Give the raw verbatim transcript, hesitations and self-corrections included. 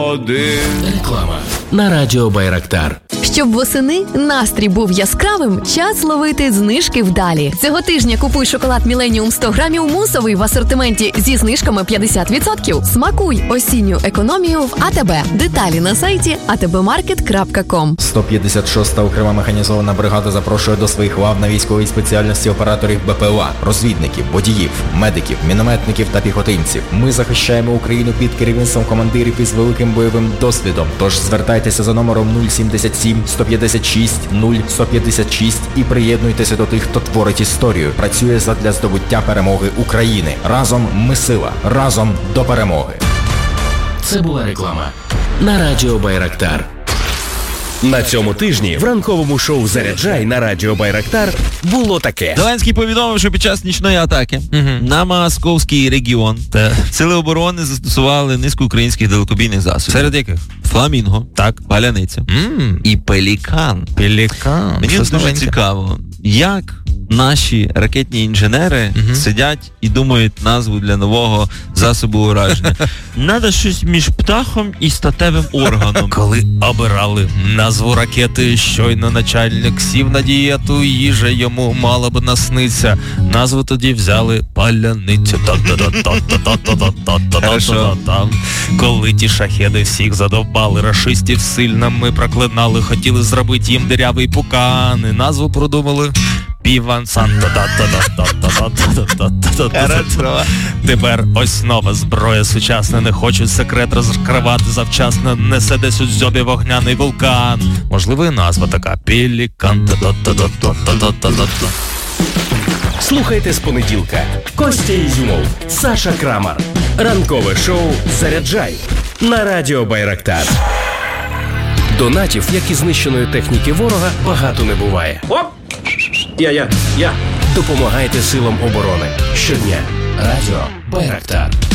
один. Реклама на радіо Байрактар. Щоб восени настрій був яскравим, час ловити знижки вдалі. Цього тижня купуй шоколад Міленіум сто грамів мусовий в асортименті зі знижками п'ятдесят відсотків. Смакуй осінню економію в АТБ. Деталі на сайті а те бе маркет крапка ком. сто п'ятдесят шоста окрема механізована бригада запрошує до своїх лав на військовій спеціальності операторів Бе Пе О А, розвідників, водіїв, медиків, мінометників та піхотинців. Ми захищаємо Україну під керівництвом командирів із великим бойовим досвідом. Тож звертайтеся за номером нуль сімдесят сім сто п'ятдесят шість нуль сто п'ятдесят шість і приєднуйтеся до тих, хто творить історію, працює задля здобуття перемоги України. Разом ми сила, разом до перемоги. Це була реклама на радіо Байрактар. На цьому тижні в ранковому шоу «Заряджай» на радіо Байрактар було таке. Зеленський повідомив, що під час нічної атаки угу. на Московський регіон та сили оборони застосували низку українських далекобійних засобів. Серед яких? Фламінго, так, паляниця mm. і пелікан. Пелікан. Мені дуже новеньке. Цікаво, як наші ракетні інженери угу. сидять і думають назву для нового засобу ураження. Надо щось між птахом і статевим органом. Коли обирали назву ракети, щойно начальник сів на дієту, їжа йому мала б насниться. Назву тоді взяли паляницю. Коли ті шахеди всіх задовбали, рашистів сильно ми проклинали, хотіли зробити їм дирявий пукан, і назву продумали Піван Санта. Тепер ось нова зброя сучасна, не хочуть секрет розкривати завчасно, несе десь у дзьобі вогняний вулкан. Можливо, і назва така Пелікан. Слухайте з понеділка. Костя Ізюмов, Саша Крамар. Ранкове шоу «Заряджай» на радіо Байрактар. Донатів, як і знищеної техніки ворога, багато не буває. Оп! Я, я, я. Допомагайте силам оборони. Щодня. Радіо Байрактар.